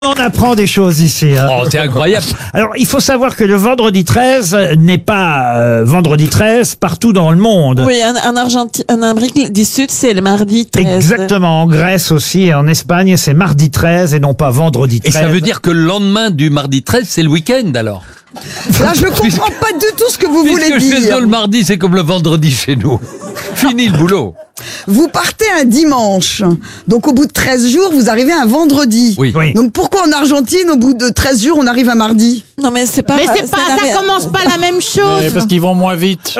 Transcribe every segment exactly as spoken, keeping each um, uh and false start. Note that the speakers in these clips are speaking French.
On apprend des choses ici. Hein. Oh, c'est incroyable. Alors, il faut savoir que le vendredi treize n'est pas euh, vendredi treize partout dans le monde. Oui, en, en Argentine, en Amérique du Sud, c'est le mardi treize. Exactement. En Grèce aussi et en Espagne, c'est mardi treize et non pas vendredi treize. Et ça veut dire que le lendemain du mardi treize, c'est le week-end alors? Là, je comprends pas du tout ce que vous voulez Puisque chez dire. eux, le mardi, c'est comme le vendredi chez nous. Fini le boulot. Vous partez un dimanche. Donc, au bout de treize jours, vous arrivez un vendredi. Oui. Oui. Donc, pourquoi en Argentine, au bout de treize jours, on arrive un mardi? Non, mais c'est pas. Mais c'est pas, la- ça commence pas la même chose. Ouais, parce qu'ils vont moins vite.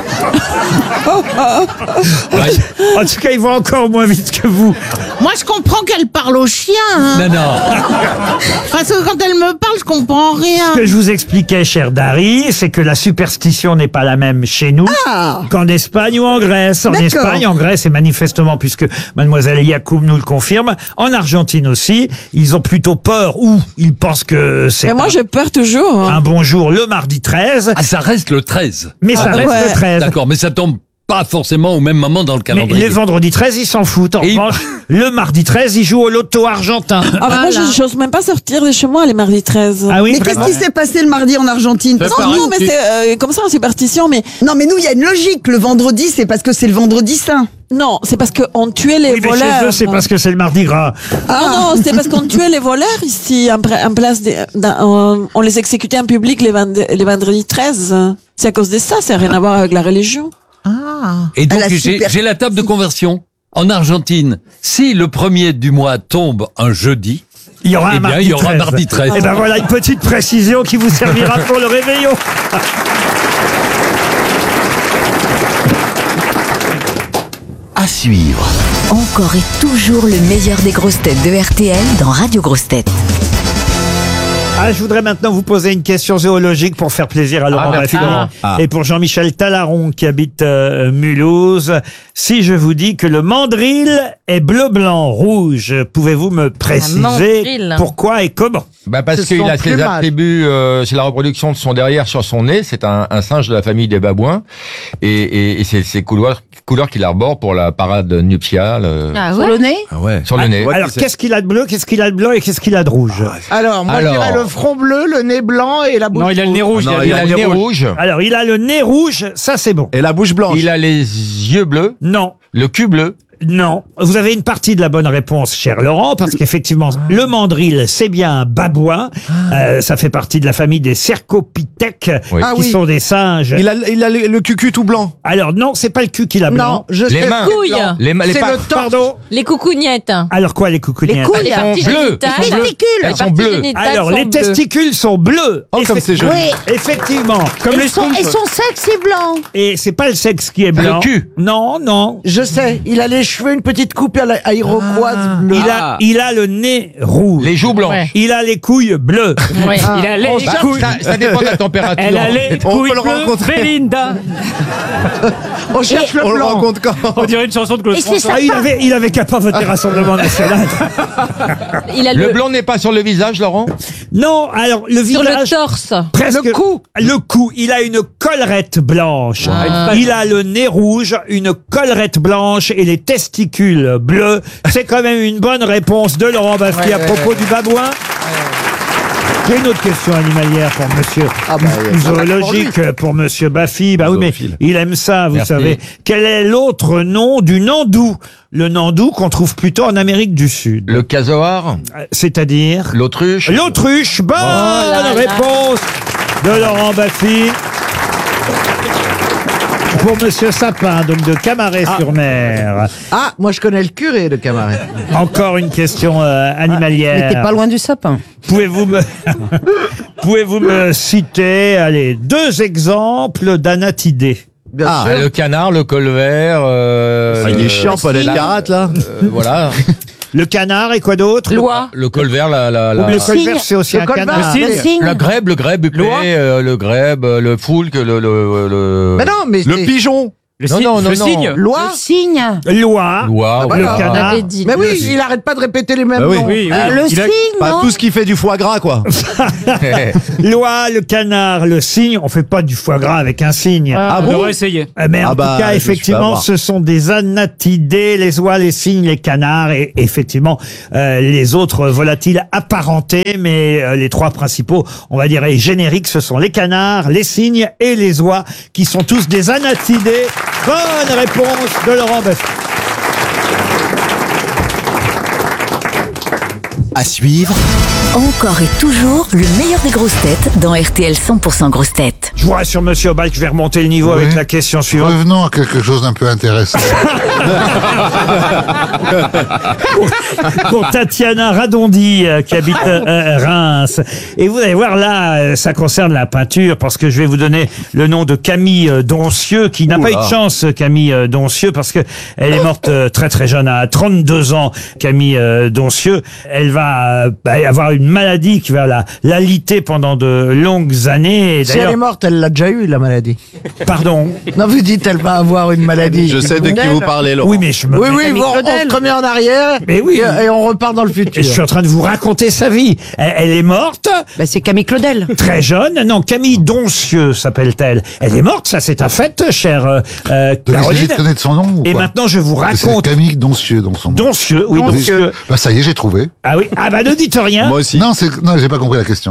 Ouais. En tout cas, ils vont encore moins vite que vous. Moi, je comprends qu'elle parle au chien. Hein. Non, non. Parce que quand elle me parle, je comprends rien. Ce que je vous expliquais, cher Dari, c'est que la superstition n'est pas la même chez nous Ah. qu'en Espagne ou en Grèce. En D'accord. Espagne, en Grèce, et manifestement, puisque mademoiselle Yacoub nous le confirme, en Argentine aussi, ils ont plutôt peur ou ils pensent que c'est Mais moi, un, j'ai peur toujours. hein. un bon jour le mardi treize, Ah, ça reste le treize. mais ça Ah, reste ouais. le treize. D'accord, mais ça tombe pas forcément au même moment dans le Mais calendrier. les vendredis treize, ils s'en foutent. En Et ils- revanche, le mardi treize, ils jouent au loto argentin. Ah, mais moi, Voilà. je j'ose même pas sortir de chez moi les mardis treize. Ah oui, Mais qu'est-ce vraiment. qui s'est passé le mardi en Argentine? Parce que Non, nous- non, mais c'est euh, comme ça en superstition, mais Non, mais nous, il y a une logique. Le vendredi, c'est parce que c'est le vendredi saint. non, c'est parce qu'on tuait les Oui, mais voleurs. chez eux, c'est parce que c'est le mardi gras. Ah. Non, non, c'est parce qu'on tuait les voleurs ici, en, pra- en place des, dans- on, on les exécutait en public les, vend- les vendredis treize. C'est à cause de ça, ça n'a rien à voir avec la religion. Ah. Et donc, À la j'ai super- j'ai la table de conversion. En Argentine, si le premier du mois tombe un jeudi, Il y aura eh un bien, mardi il y aura treize. mardi treize. Et ben voilà une petite précision qui vous servira pour le réveillon. À suivre. Encore et toujours le meilleur des grosses têtes de R T L dans Radio Grosses Têtes. Ah, je voudrais maintenant vous poser une question zoologique pour faire plaisir à Laurent Ah, merci, Baffie Laurent. Ah. et pour Jean-Michel Talaron qui habite euh, Mulhouse. Si je vous dis que le mandrill est bleu, blanc, rouge, pouvez-vous me préciser mandrill. pourquoi et comment? Bah parce C'est qu'il son a ses plumage. attributs, euh, c'est la reproduction de son derrière sur son nez. C'est un, un singe de la famille des babouins et, et, et c'est ses couleurs, couleurs qu'il arbore pour la parade nuptiale euh, Ah Sur ouais. le nez? ah ouais. sur le nez. Alors, qu'est-ce qu'il a de bleu, qu'est-ce qu'il a de blanc et qu'est-ce qu'il a de rouge? Alors, moi, Alors. je dirais le front bleu, le nez blanc et la bouche. Non, il a le nez rouge. Non, il a le nez rouge. Alors, il a le nez rouge, ça c'est bon. Et la bouche blanche. Il a les yeux bleus, Non. le cul bleu. Non, vous avez une partie de la bonne réponse, cher Laurent, parce qu'effectivement, le mandrill, c'est bien un babouin. Euh, ça fait partie de la famille des cercopithèques, Oui. Ah qui oui. sont des singes. Il a, il a le, le cucu tout blanc. Alors non, c'est pas le cul qu'il a blanc. Non, je Les sais. mains, couilles. les, ma- les C'est pattes. le torse. Pardon. Les coucougnettes. Alors quoi, les coucougnettes? Les couilles. Les parties sont bleues. génitales. Elles sont bleues. testicules. Elles Les sont parties bleues. génitales Alors, sont les bleues. testicules sont bleus. Oh, comme c'est joli. Oui. Effectivement. Comme Et les son, et son sexe est blanc. Et c'est pas le sexe qui est blanc. cul. Non, non. Je sais, il a les cheveux, une petite coupe à la- à iroquoise bleue. Il a, il a le nez rouge. Les joues blanches. Ouais. Il a les couilles bleues. Ouais. Il a les Bah, couilles. ça, ça dépend de la température. Elle a les On couilles peut le bleues. rencontrer. Belinda. On cherche le On le blanc. rencontre quand? On dirait une chanson de Claude Et c'est François. Ah, il avait, il avait qu'à pas voter Rassemblement National. Il a Le le, blanc n'est pas sur le visage, Laurent? Non, alors le sur visage. le torse. Presque. Le cou. Le cou. Il a une collerette blanche. Ah. Il a le nez rouge, une collerette blanche et les testicules bleus. C'est quand même une bonne réponse de Laurent Baffie à propos du babouin. J'ai une autre question animalière pour monsieur. Ah bah, Ou ça va pour zoologique pour monsieur Baffy. Bah oui, mais Zoophile. il aime ça, vous Merci. savez. Quel est l'autre nom du nandou? Le nandou qu'on trouve plutôt en Amérique du Sud. Le casoar, Euh, C'est-à-dire? l'autruche. L'autruche. Bonne là là. réponse de Laurent Baffy. Pour monsieur Sapin, donc de Camaret-sur-Mer. Ah, moi je connais le curé de Camaret. Encore une question euh, animalière. Mais t'es pas loin du sapin. Pouvez-vous me, pouvez-vous me citer, allez, deux exemples d'anatidés? Bien Ah, sûr. le canard, le colvert. Euh, Ah, il le- est chiant, Paul Elkarat, là. euh, voilà. Le canard et quoi d'autre? Loi. Le colvert, la, la, Ou la, le colvert, c'est aussi Le un colvert. canard. Le Le cygne. la grèbe, le grèbe huppé, Loi. euh, le grèbe, euh, le foulque, le, le, le, Mais non, mais Le c'est- pigeon. Le, Non, si- non, non, le non. signe. Loi. Le signe. Loi, Loi, le voilà. canard. Mais oui, il arrête pas de répéter les mêmes Bah oui. noms. Oui, oui. Euh, le Il a- signe, Pas non tout ce qui fait du foie gras, quoi. Loi, le canard, le cygne. On fait pas du foie gras avec un cygne. Ah, bon on devrait essayer. Euh, Mais en Ah bah, tout cas, je me suis fait effectivement, avoir. ce sont des anatidés, les oies, les cygnes, les canards et effectivement euh, les autres volatiles apparentés. Mais euh, les trois principaux, on va dire, et génériques, ce sont les canards, les cygnes et les oies, qui sont tous des anatidés. Bonne réponse de Laurent Baffie. À suivre. Encore et toujours le meilleur des grosses têtes dans R T L cent pour cent grosses têtes. Je vous rassure, monsieur Obal, que je vais remonter le niveau Oui. avec la question suivante. Revenons à quelque chose d'un peu intéressant. Pour Tatiana Radondi, euh, qui habite euh, Reims. Et vous allez voir, là, euh, ça concerne la peinture, parce que je vais vous donner le nom de Camille euh, Doncieux, qui n'a pas eu de chance, euh, Camille euh, Doncieux, parce que elle est morte euh, très très jeune, à trente-deux ans, Camille euh, Doncieux. Elle va euh, bah, avoir une maladie qui va la l'aliter pendant de longues années. Et Si elle d'ailleurs- est morte, elle l'a déjà eu, la maladie. Pardon. Non, vous dites, elle va avoir une maladie. Je sais de qui vous parlez, Laurent. Oui, mais je me Oui, oui, Camille bon, on Claudel. se remet en arrière Mais oui. et, et on repart dans le Et futur. je suis en train de vous raconter sa vie. Elle, elle est morte. Bah, c'est Camille Claudel. Très jeune, non, Camille Doncieux s'appelle-t-elle. Elle est morte, ça c'est un fait, chère euh, euh, Donc, il Caroline. s'agit de connaître son nom ou Et pas maintenant je vous C'est raconte. Camille Doncieux dans son nom. Doncieux, oui, Doncieux. Bah ça y est, j'ai trouvé. Ah oui, ah bah ne dites rien. Moi aussi. Non, c'est non, j'ai pas compris la question.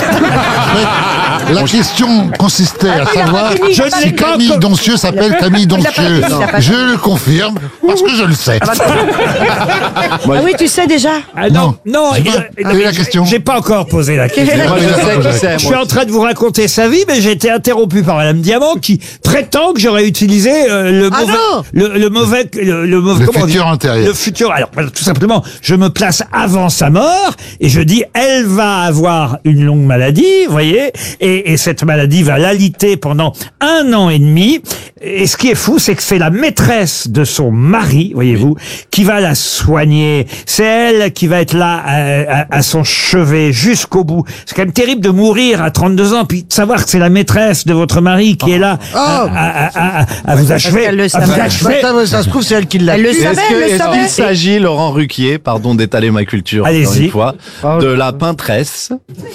La question consistait à savoir Je ne l'ai si pas Camille encore- Doncieux s'appelle Camille Doncieux. Je le confirme parce que je le sais. Ah oui, tu sais déjà. Ah non, non, J'ai il- pas- il- quelle est la question J'ai pas encore posé la question. Moi, je sais qui c'est. Je suis moi. en train de vous raconter sa vie, mais j'ai été interrompu par Madame Diamant qui prétend que j'aurais utilisé euh, le, Ah mauvais, non le, le mauvais, le, le mauvais, Le comment on dit futur antérieur. Le futur. Alors, voilà, tout simplement, je me place avant sa mort et je dis, elle va avoir une longue maladie, vous voyez, et, et cette maladie va l'aliter pendant un an et demi. Et ce qui est fou, c'est que c'est la maîtresse de son mari, voyez-vous, qui va la soigner. C'est elle qui va être là à, à- à son chevet jusqu'au bout. C'est quand même terrible de mourir à trente-deux ans, puis de savoir que c'est la maîtresse de votre mari qui est là à, à- à- à- à vous achever. qu'elle le À vous savait. achever. Bah, ça, ça se trouve, c'est elle qui l'a Elle le tué. savait, Est-ce elle le que- est-ce savait. qu'il s'agit, Laurent Ruquier, pardon d'étaler ma culture encore Allez-y. une fois, de la peintresse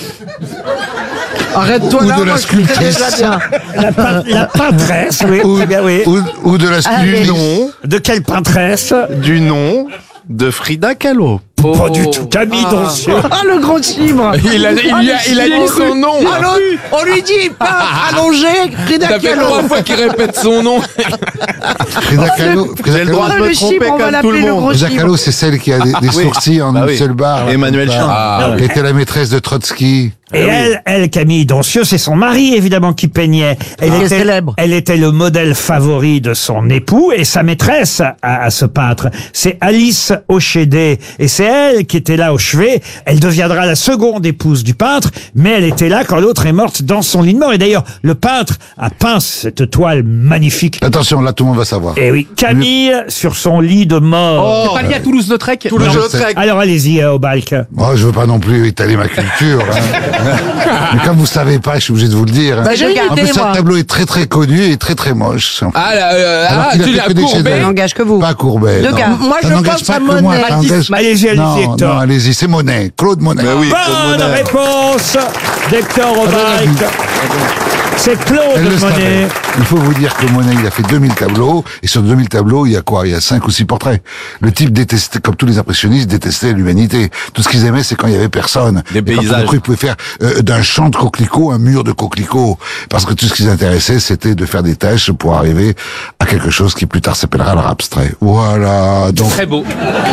Arrête-toi Ou là, de la moi, je sais sculptrice. déjà bien. La, pein- la peintresse, oui, Ou, très bien, oui. ou, ou de la du sculptrice. nom, De quelle peintresse? du nom de Frida Kahlo. Pas du tout. Camille Doncieux. Ah, le gros chibre. Il a, il lui a, il a dit son nom. Ah, l'autre, on lui dit, pas allongé, Frida Ça fait Kahlo. trois fois qu'il répète son nom. Frida Kahlo, Frida J'ai le droit Kahlo, de le me tromper chibre, on va comme tout l'appeler le le monde. gros Frida chibre. Kahlo, c'est celle qui a des, des Oui. sourcils en Bah une oui. seule barre. là, Emmanuel comme ça. Chin. Ah, Qui était la maîtresse de Trotsky. Et elle, elle, Camille Doncieux, c'est son mari, évidemment, qui peignait. Elle Ah, était, célèbre. elle était le modèle favori de son époux et sa maîtresse à, à ce peintre. C'est Alice Auchédé. Et c'est elle qui était là au chevet. Elle deviendra la seconde épouse du peintre, mais elle était là quand l'autre est morte dans son lit de mort. Et d'ailleurs, le peintre a peint cette toile magnifique. Attention, là, tout le monde va savoir. Et oui, Camille sur son lit de mort. C'est pas lié à Toulouse-Lautrec. Moi, je sais. Alors allez-y, euh, au Balk. Moi, je veux pas non plus étaler ma culture. hein. Mais comme vous savez pas, je suis obligé de vous le dire. hein. Bah, j'ai en gardé, plus, moi. ce tableau est très très connu et très très moche. Ah, là, euh, Alors ah qu'il a tu fait l'as que des courbé. chefs-d'œuvre. Ça n'engage que vous. Pas Courbet. Deux non. gars. Moi, Ça je n'engage pense pas à que moi. Monet. ça engage- Allez-y, allez-y, Non, Hector. non, allez-y, c'est Monet, Claude Monet. Mais oui, Claude Bonne Monet. réponse d'Hector Ah, Obalk. C'est Claude Elle le Monet. savait. Il faut vous dire que Monet, il a fait deux mille tableaux, et sur deux mille tableaux, il y a quoi? Il y a cinq ou six portraits. Le type détestait, comme tous les impressionnistes, détestait l'humanité. Tout ce qu'ils aimaient, c'est quand il y avait personne. Des Et quand tout d'un paysages. coup, ils pouvaient faire euh, d'un champ de coquelicots un mur de coquelicots. Parce que tout ce qui les intéressait, c'était de faire des tâches pour arriver à quelque chose qui plus tard s'appellera l'art abstrait. Voilà. Donc, Très beau.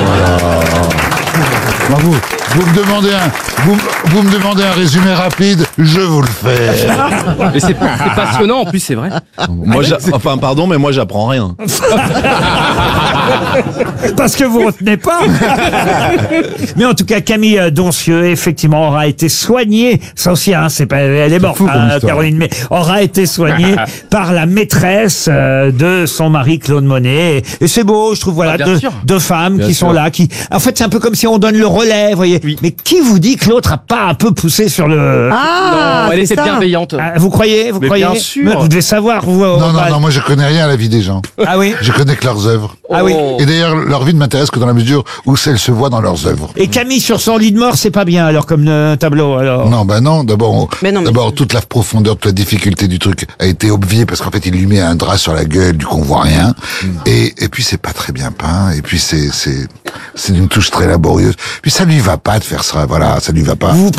bah, vous, vous me demandez un, vous, vous me demandez un résumé rapide, je vous le fais. Mais c'est c'est passionnant, en plus, c'est vrai. Moi, j'a- enfin, pardon, mais moi, j'apprends rien. Parce que vous retenez pas. Mais en tout cas, Camille Doncieux, effectivement, aura été soignée. Ça aussi, hein, c'est pas, elle est morte, fou comme hein, histoire. Caroline, mais aura été soignée par la maîtresse euh, de son mari Claude Monet. Et, et c'est beau, je trouve, voilà, Ah, bien deux, sûr. deux femmes Bien qui sûr. sont là, qui, en fait, c'est un peu comme si on donne le relais, vous voyez. lui. Mais qui vous dit que l'autre a pas un peu poussé sur le... Ah, Non, elle c'est était ça. bienveillante. Ah, vous croyez Vous Mais croyez bien sûr. Mais Vous devez savoir, vous. Non, non, Orval. non, moi je connais rien à la vie des gens. Ah oui Je connais que leurs œuvres. Ah oui. Oh. Et d'ailleurs, leur vie ne m'intéresse que dans la mesure où elles se voient dans leurs œuvres. Et Camille sur son lit de mort, c'est pas bien alors comme euh, tableau alors. Non, ben non. D'abord, on- Mais non, mais- d'abord toute la profondeur, toute la difficulté du truc a été obviée parce qu'en fait, il lui met un drap sur la gueule, du coup, on voit rien. Et, et puis, c'est pas très bien peint. Et puis, c'est, c'est, c'est d'une touche très laborieuse. Puis, ça lui va pas de faire ça. Voilà, ça lui va pas. Vous